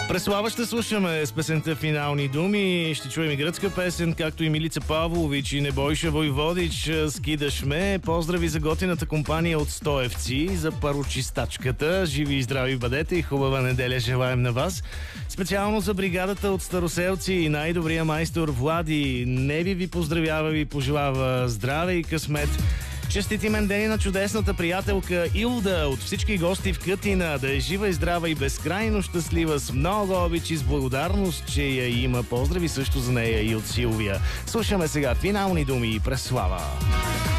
Преслава ще слушаме с песента "Финални думи". Ще чуем и гръцка песен, както и Милица Павлович и Небойша Войводич "Скидаш ме". Поздрави за готината компания от Стоевци, за парочистачката. Живи и здрави бъдете и хубава неделя желаем на вас. Специално за бригадата от староселци и най-добрия майстор Влади Неви ви поздравява, ви пожелава здраве и късмет. Честит имен ден на чудесната приятелка Илда от всички гости в Кътина. Да е жива и здрава и безкрайно щастлива, с много обич и с благодарност, че я има. Поздрави също за нея и от Силвия. Слушаме сега "Финални думи" и Преслава.